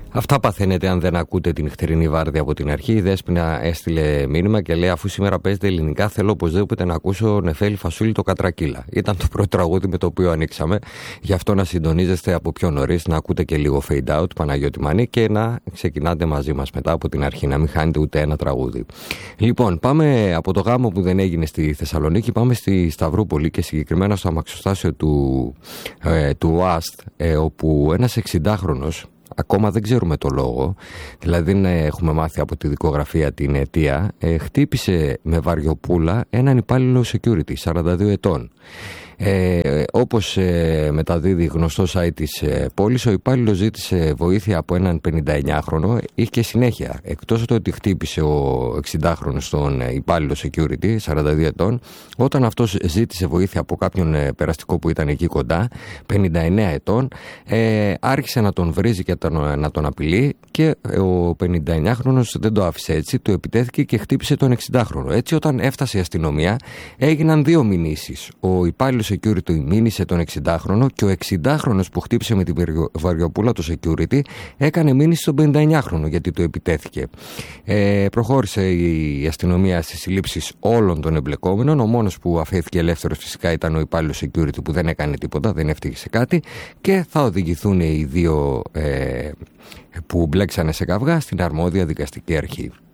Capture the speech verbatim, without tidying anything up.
Αυτά παθαίνετε αν δεν ακούτε την νυχτερινή βάρδια από την αρχή. Η Δέσποινα έστειλε μήνυμα και λέει: αφού σήμερα παίζετε ελληνικά, θέλω οπωσδήποτε να ακούσω Νεφέλη Φασούλη το Κατρακύλα. Ήταν το πρώτο τραγούδι με το οποίο ανοίξαμε. Γι' αυτό να συντονίζεστε από πιο νωρίς, να ακούτε και λίγο fade out, Παναγιώτη Μανή, και να ξεκινάτε μαζί μας μετά από την αρχή. Να μην χάνετε ούτε ένα τραγούδι. Λοιπόν, πάμε από το γάμο που δεν έγινε στη Θεσσαλονίκη, πάμε στη Σταυρούπολη και συγκεκριμένα στο αμαξοστάσιο του, ε, του ΟΑΣΤ, ε, όπου ένας εξηντάχρονος. Ακόμα δεν ξέρουμε το λόγο, δηλαδή δεν έχουμε μάθει από τη δικογραφία την αιτία, ε, χτύπησε με βαριοπούλα έναν υπάλληλο security, σαράντα δύο ετών. Ε, όπως ε, μεταδίδει γνωστό site της ε, πόλης, ο υπάλληλος ζήτησε βοήθεια από έναν πενηνταεννιάχρονο. Είχε και συνέχεια, εκτός το ότι χτύπησε ο εξηντάχρονος τον ε, υπάλληλο security, σαράντα δύο ετών, όταν αυτός ζήτησε βοήθεια από κάποιον ε, περαστικό που ήταν εκεί κοντά, πενήντα εννέα ετών, ε, άρχισε να τον βρίζει και τον, να τον απειλεί, και ε, ο πενηνταεννιάχρονος δεν το άφησε έτσι, του επιτέθηκε και χτύπησε τον εξηντάχρονο. Έτσι, όταν έφτασε η αστυνομία, έγιναν δύο μηνύσεις. Ο υπάλληλος security μήνυσε τον εξηντάχρονο και ο εξηντάχρονος που χτύπησε με την βαριοπούλα το security έκανε μήνυση στον πενηνταεννιάχρονο γιατί του επιτέθηκε. Ε, προχώρησε η αστυνομία στις συλλήψεις όλων των εμπλεκόμενων. Ο μόνος που αφέθηκε ελεύθερος φυσικά ήταν ο υπάλληλος security που δεν έκανε τίποτα, δεν έφτυγε σε κάτι, και θα οδηγηθούν οι δύο ε, που μπλέξανε σε καυγά στην αρμόδια δικαστική αρχή.